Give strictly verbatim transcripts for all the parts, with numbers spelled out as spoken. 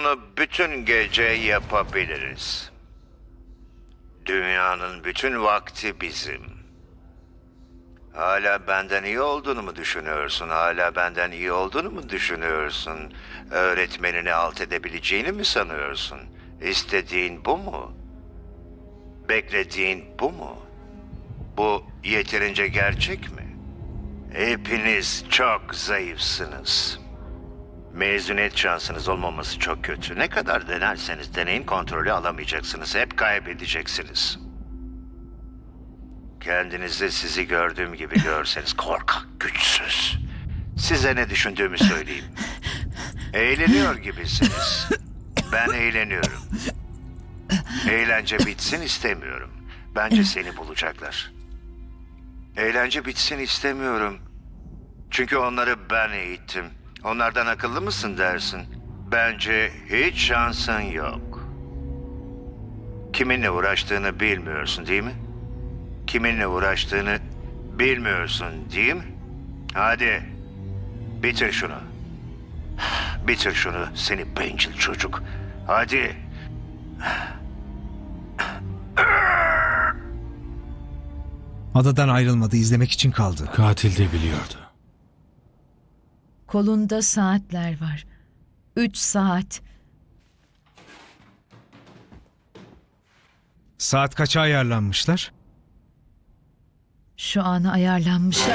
Bunu bütün gece yapabiliriz. Dünyanın bütün vakti bizim. Hala benden iyi olduğunu mu düşünüyorsun? Hala benden iyi olduğunu mu düşünüyorsun? Öğretmenini alt edebileceğini mi sanıyorsun? İstediğin bu mu? Beklediğin bu mu? Bu yeterince gerçek mi? Hepiniz çok zayıfsınız. Mezuniyet şansınız olmaması çok kötü. Ne kadar denerseniz deneyin kontrolü alamayacaksınız. Hep kaybedeceksiniz. Kendinizi sizi gördüğüm gibi görseniz korkak, güçsüz. Size ne düşündüğümü söyleyeyim. Eğleniyor gibisiniz. Ben eğleniyorum. Eğlence bitsin istemiyorum. Bence seni bulacaklar. Eğlence bitsin istemiyorum. Çünkü onları ben eğittim. Onlardan akıllı mısın dersin? Bence hiç şansın yok. Kiminle uğraştığını bilmiyorsun değil mi? Kiminle uğraştığını bilmiyorsun değil mi? Hadi bitir şunu. Bitir şunu seni bencil çocuk. Hadi. Adadan ayrılmadı, izlemek için kaldı. Katil de biliyordu. Kolunda saatler var. Üç saat. Saat kaça ayarlanmışlar? Şu ana ayarlanmışlar.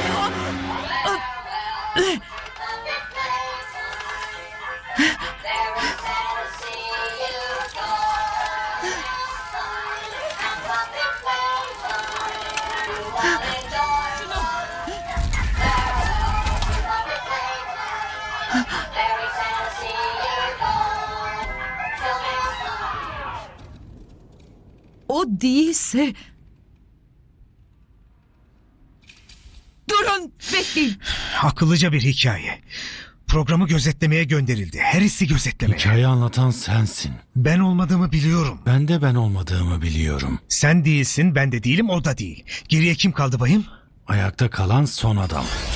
O değilse... Durun, bekleyin. Akıllıca bir hikaye. Programı gözetlemeye gönderildi. Harris'i gözetlemeye. Hikaye anlatan sensin. Ben olmadığımı biliyorum. Ben de ben olmadığımı biliyorum. Sen değilsin, ben de değilim, o da değil. Geriye kim kaldı bayım? Ayakta kalan son adam.